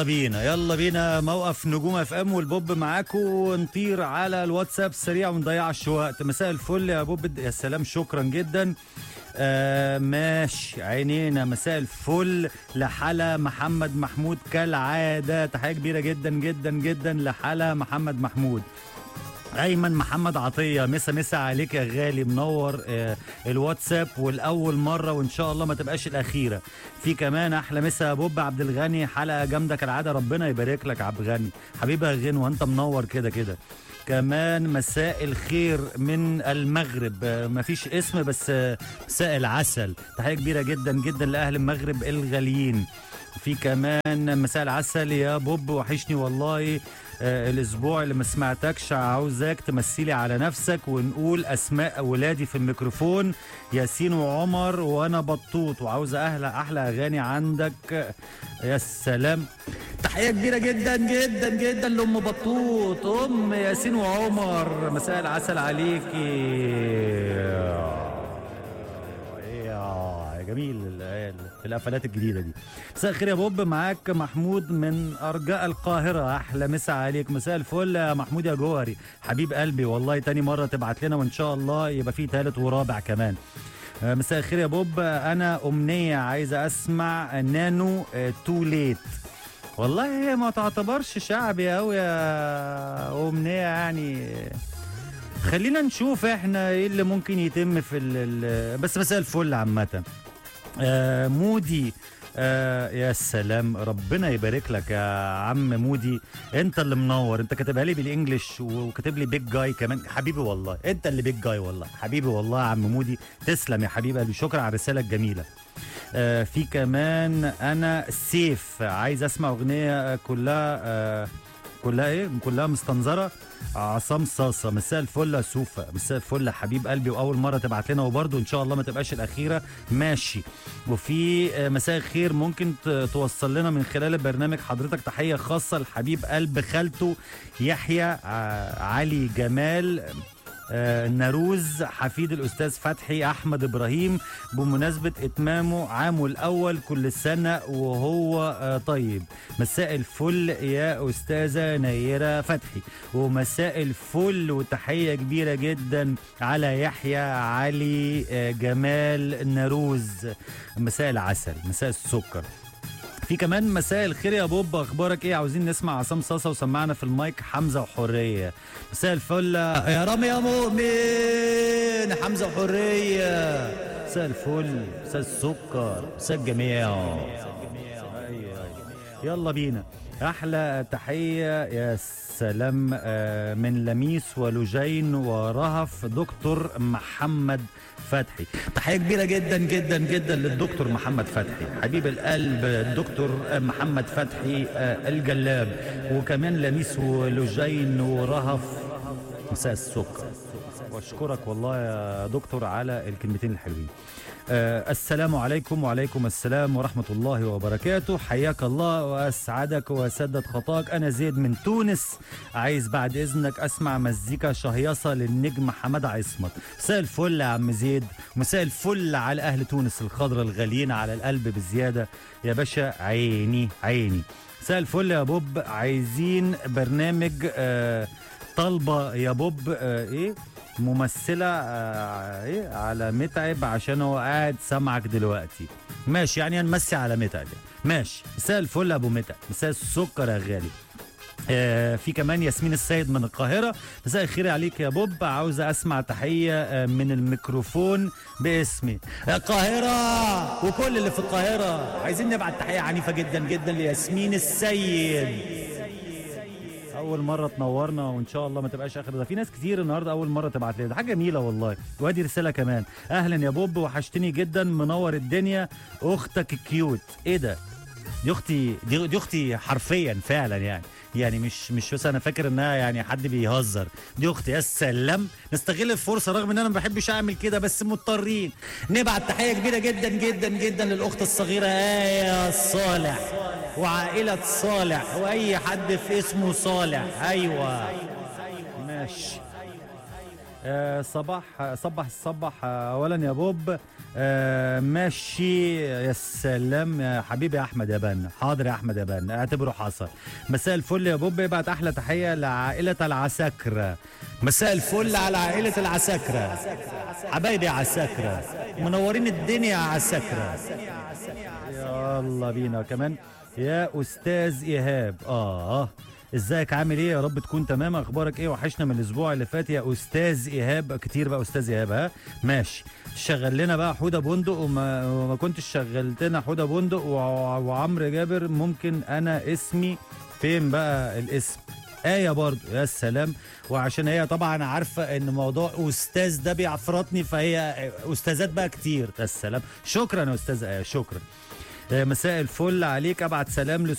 يلا بينا موقف نجوم اف ام والبوب معاكم ونطير على الواتساب سريع ونضيعش وقت. مساء الفل يا بوب، يا سلام شكرا جدا. ماشي عينينا. مساء الفل لحلا محمد محمود كالعاده، تحيه كبيره جدا جدا جدا لحلا محمد محمود. ايمن محمد عطيه، مسا عليك يا غالي، منور الواتساب والاول مره وان شاء الله ما تبقاش الاخيره. في كمان احلى مسا يا بوب عبد الغني، حلقه جامده كالعاده، ربنا يبارك لك عبد الغني حبيبي يا غنوه، انت منور كده كده. كمان مساء الخير من المغرب، مفيش اسم بس مساء العسل، تحيه كبيره جدا جدا لاهل المغرب الغاليين. في كمان مساء العسل يا بوب، وحشني والله الاسبوع اللي ما سمعتكش، عاوزاك تمثلي على نفسك ونقول اسماء ولادي في الميكروفون، ياسين وعمر وانا بطوط، وعاوزه احلى اغاني عندك. يا سلام، تحيه كبيره جدا جدا جدا لام بطوط، ام ياسين وعمر، مساء العسل عليكي يا جميل القفلات الجديده دي. مساء الخير يا بوب، معاك محمود من ارجاء القاهره، احلى مسا عليك. مساء الفل يا محمود يا جوهري حبيب قلبي، والله تاني مره تبعت لنا وان شاء الله يبقى في ثالث ورابع كمان. مساء الخير يا بوب، انا امنيه عايزه اسمع نانو تو ليت. والله هي ما تعتبرش شعبي قوي يا امنيه يعني، خلينا نشوف احنا ايه اللي ممكن يتم في بس مساء الفل عامه. مودي، يا سلام، ربنا يبارك لك يا عم مودي، انت اللي منور، انت كاتبها لي بالانجلش وكاتب لي بيج جاي كمان، حبيبي والله انت اللي بيج جاي، والله حبيبي والله يا عم مودي، تسلم يا حبيبي قلبي، شكرا على الرساله الجميله. في كمان انا سيف، عايز اسمع اغنيه كلها مستنظره، عصام صاصه. مساء الفل يا سوفا، مساء الفل يا حبيب قلبي، واول مره تبعت لنا وبرده ان شاء الله ما تبقاش الاخيره، ماشي. وفي مساء الخير، ممكن توصل لنا من خلال البرنامج حضرتك تحيه خاصه لحبيب قلب خالته يحيى علي جمال ناروز، حفيد الأستاذ فتحي أحمد إبراهيم، بمناسبة إتمامه عامه الأول كل سنة وهو طيب. مساء الفل يا أستاذة نيرة فتحي، ومساء الفل وتحية كبيرة جدا على يحيى علي جمال ناروز، مساء العسل مساء السكر. في كمان مساء الخير يا بوب، اخبارك ايه؟ عاوزين نسمع عصام صاصه وسمعنا في المايك حمزه وحريه. مساء الفل يا رامي يا مؤمن، حمزه وحريه، مساء الفل مساء السكر مساء الجميع. يلا بينا، احلى تحيه يا سلام من لميس ولجين ورهف دكتور محمد فتحي، تحيه كبيره جدا جدا جدا للدكتور محمد فتحي حبيب القلب، الدكتور محمد فتحي الجلاب، وكمان لميس ولجين ورهف، مساء السكر، واشكرك والله يا دكتور على الكلمتين الحلوين. السلام عليكم. وعليكم السلام ورحمة الله وبركاته، حياك الله وأسعدك وسدد خطاك. أنا زيد من تونس، عايز بعد إذنك أسمع مزيكا شهيصة للنجم حمادة عصمت. مساء الفل يا عم زيد، مساء الفل على أهل تونس الخضرة الغاليين على القلب بزيادة يا باشا، عيني عيني. مساء الفل يا بوب، عايزين برنامج طالبة يا بوب إيه ممثلة ايه على متعب، عشان هو قاعد سامعك دلوقتي، ماشي يعني هنمسي على متعب، ماشي. مساء الفل ابو متعب، مساء السكر يا غالي. في كمان ياسمين السيد من القاهرة، مساء الخير عليك يا بوب، عاوزة اسمع تحية من الميكروفون باسمي القاهرة وكل اللي في القاهرة، عايزين نبعت تحية عنيفة جدا جدا لياسمين السيد، اول مره تنورنا وان شاء الله ما تبقاش اخر، ده في ناس كتير النهارده اول مره تبعت لي، ده حاجه جميله والله. وادي رساله كمان، اهلا يا بوب وحشتني جدا، منور الدنيا، اختك كيوت. ايه ده؟ دي اختي، دي اختي حرفيا فعلا يعني مش بس انا فاكر انها يعني حد بيهزر، دي اختي. يا سلام، نستغل الفرصه رغم ان انا ما بحبش اعمل كده بس مضطرين نبعت تحيه كبيره جدا جدا جدا للاخت الصغيره آية صالح وعائله صالح واي حد في اسمه صالح. ايوه ماشي. صباح اولا يا بوب، ماشي يا سلام يا حبيبي يا احمد يا بنا. حاضر يا احمد يا بنا، اعتبره حصل. مساء الفل يا بوب، ابعت احلى تحيه لعائله العساكره. مساء الفل على عائله العساكره، حبايبي يا عساكره، منورين الدنيا يا عساكره. يلا بينا كمان. يا استاذ ايهاب، ازيك عامل ايه؟ يا رب تكون تمام. اخبارك ايه؟ وحشنا من الاسبوع اللي فات يا استاذ ايهاب. كتير بقى استاذ ايهاب. ها ماشي، شغل لنا بقى حوده بندق، وما كنتش شغلت لنا حوده بندق وعمرو جابر. ممكن انا اسمي فين بقى الاسم؟ آية برضو. يا سلام. وعشان هي طبعا عارفة ان موضوع استاذ ده بيعفرطني، فهي استاذات بقى كتير. يا سلام، شكرا يا استاذ آية، شكرا. مساء الفل عليك، ابعت سلام